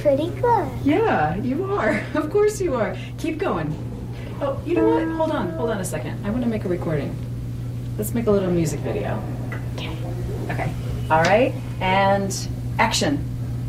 pretty good. Yeah, you are. Of course you are. Keep going. Oh, you know what? Hold on a second. I want to make a recording. Let's make a little music video. Okay. Okay. All right, and action.